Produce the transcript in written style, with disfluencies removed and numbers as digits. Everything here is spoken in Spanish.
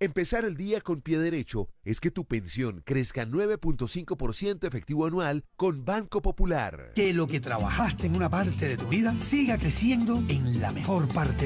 Empezar el día con pie derecho es que tu pensión crezca 9.5% efectivo anual con Banco Popular. Que lo que trabajaste en una parte de tu vida siga creciendo en la mejor parte